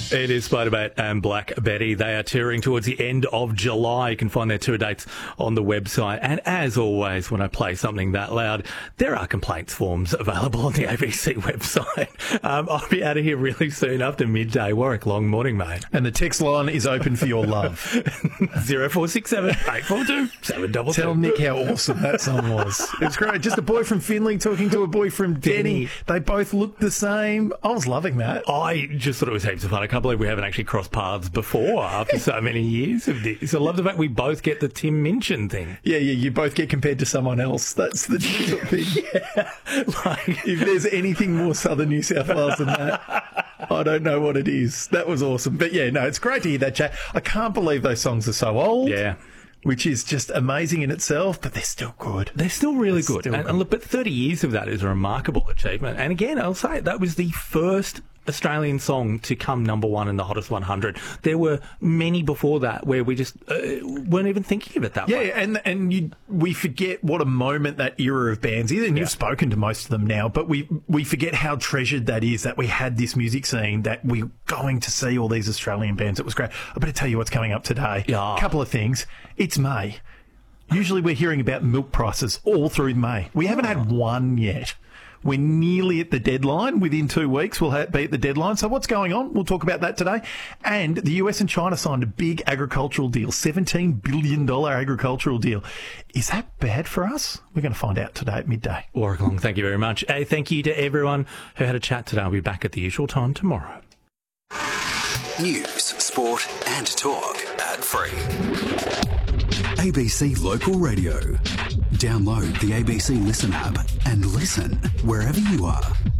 It is Spider-Bait and Black Betty. They are touring towards the end of July. You can find their tour dates on the website. And as always, when I play something that loud, there are complaints forms available on the ABC website. I'll be out of here really soon after midday. Warwick, long morning, mate. And the text line is open for your love. 0467 842 722. Tell Nick how awesome that song was. It's great. Just a boy from Finley talking to a boy from Denny. They both looked the same. I was loving that. I just thought it was heaps of fun. I can't believe we haven't actually crossed paths before after so many years of this. I love the fact we both get the Tim Minchin thing. Yeah, you both get compared to someone else. That's the thing. Yeah. Like, if there's anything more southern New South Wales than that, I don't know what it is. That was awesome. But yeah, no, it's great to hear that chat. I can't believe those songs are so old. Yeah. Which is just amazing in itself, but they're still good. They're still really good. And look, but 30 years of that is a remarkable achievement. And again, I'll say that was the first Australian song to come number one in the Hottest 100. There were many before that where we just weren't even thinking of it that way. Yeah, and we forget what a moment that era of bands is, and you've spoken to most of them now, but we forget how treasured that is, that we had this music scene, that we're going to see all these Australian bands. It was great. I better tell you what's coming up today. Yeah. A couple of things. It's May. Usually we're hearing about milk prices all through May. We haven't had one yet. We're nearly at the deadline. Within 2 weeks, we'll be at the deadline. So what's going on? We'll talk about that today. And the US and China signed a big agricultural deal, $17 billion agricultural deal. Is that bad for us? We're going to find out today at midday. Warwick Long, thank you very much. Hey, thank you to everyone who had a chat today. I'll be back at the usual time tomorrow. News, sport and talk ad-free. ABC Local Radio. Download the ABC Listen app and listen wherever you are.